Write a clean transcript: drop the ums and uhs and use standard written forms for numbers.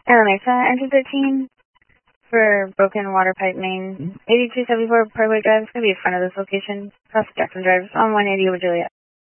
Mesa, engine 13 for broken water pipe main. 8274 Parkway Drive. It's going to be in front of this location. Cross Jackson Drive on 180 over Juliet.